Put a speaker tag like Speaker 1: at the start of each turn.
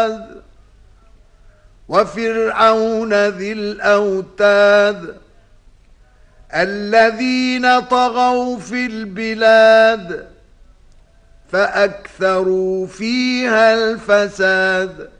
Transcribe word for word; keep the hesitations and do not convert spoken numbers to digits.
Speaker 1: العباد وفرعون ذي الأوتاد الذين طغوا في البلاد فأكثروا فيها الفساد